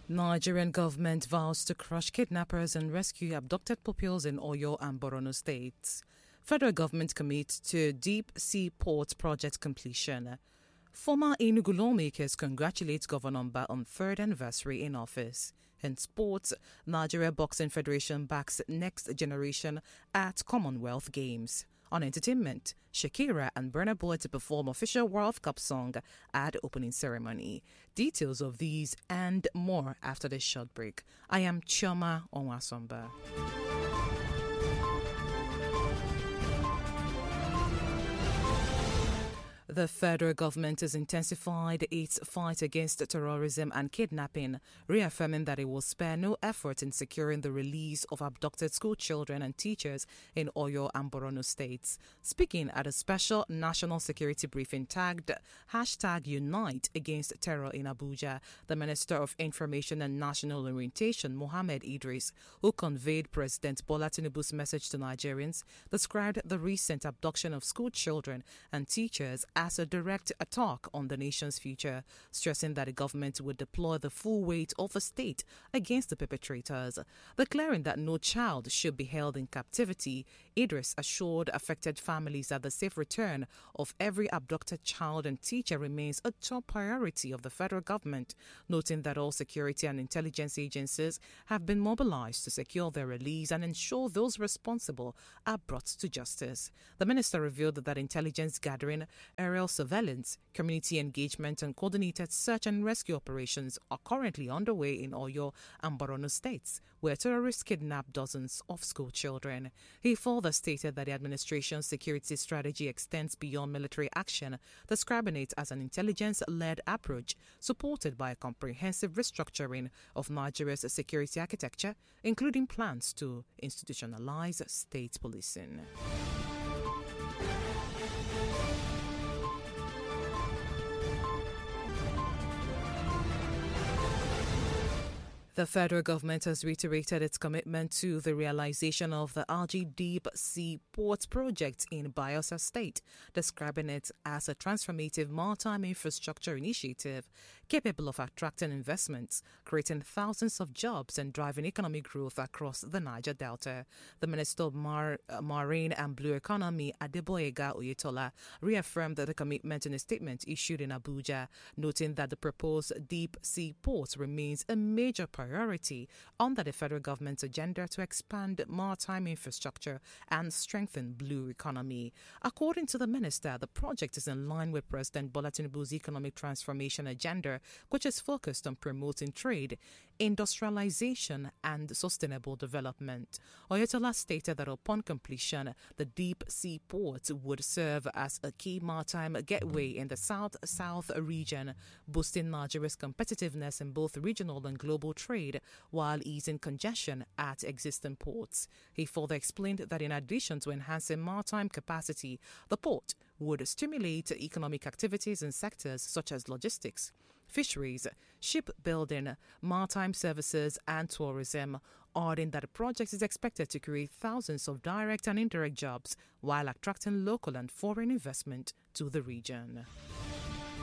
Nigerian government vows to crush kidnappers and rescue abducted pupils in Oyo and Borno states. Federal government commits to deep sea port project completion. Former Enugu lawmakers congratulate Governor Mba on third anniversary in office. In sports, Nigeria Boxing Federation backs next generation at Commonwealth Games. On entertainment, Shakira and Burna Boy to perform official World Cup song at opening ceremony. Details of these and more after this short break. I am Chioma Onwasomba. The federal government has intensified its fight against terrorism and kidnapping, reaffirming that it will spare no effort in securing the release of abducted school children and teachers in Oyo and Borno states. Speaking at a special national security briefing tagged #Unite Against Terror in Abuja, the Minister of Information and National Orientation, Mohammed Idris, who conveyed President Bola Tinubu's message to Nigerians, described the recent abduction of school children and teachers as a direct attack on the nation's future, stressing that the government would deploy the full weight of the state against the perpetrators. Declaring that no child should be held in captivity, Idris assured affected families that the safe return of every abducted child and teacher remains a top priority of the federal government, noting that all security and intelligence agencies have been mobilized to secure their release and ensure those responsible are brought to justice. The minister revealed that intelligence gathering, aerial surveillance, community engagement and coordinated search and rescue operations are currently underway in Oyo and Borno states, where terrorists kidnapped dozens of school children. He further stated that the administration's security strategy extends beyond military action, describing it as an intelligence-led approach supported by a comprehensive restructuring of Nigeria's security architecture, including plans to institutionalize state policing. The federal government has reiterated its commitment to the realization of the Algiers Deep Sea Port project in Bayelsa State, describing it as a transformative maritime infrastructure initiative capable of attracting investments, creating thousands of jobs and driving economic growth across the Niger Delta. The Minister of Marine and Blue Economy, Adeboyega Oyetola, reaffirmed the commitment in a statement issued in Abuja, noting that the proposed deep sea port remains a major priority under the federal government's agenda to expand maritime infrastructure and strengthen blue economy. According to the minister, the project is in line with President Bola Tinubu's economic transformation agenda, which is focused on promoting trade, industrialization, and sustainable development. Oyetola stated that upon completion, the deep sea port would serve as a key maritime gateway in the South-South region, boosting Nigeria's competitiveness in both regional and global trade while easing congestion at existing ports. He further explained that in addition to enhancing maritime capacity, the port would stimulate economic activities in sectors such as logistics, fisheries, shipbuilding, maritime services, and tourism, adding that the project is expected to create thousands of direct and indirect jobs while attracting local and foreign investment to the region.